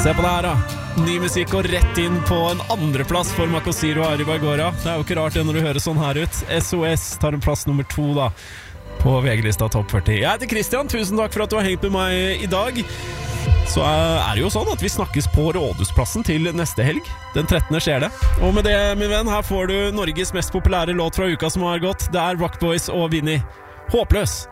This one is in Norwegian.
Se på det her da. Ny musikk og rett inn på en andreplass for Makosiro og Ari Bargora. Det jo ikke rart det når du hører sånn her ut. SOS tar en plass nummer 2 da på VG-lista Topp 40. Jeg heter Christian, tusen takk for at du har hengt med meg i dag. Så det jo sånn at vi snakkes på Rådhusplassen til neste helg. Den 13. skjer det. Og med det, min venn, her får du Norges mest populære låt fra uka som har gått. Det Rock Boys og Vinnie. Håpløs!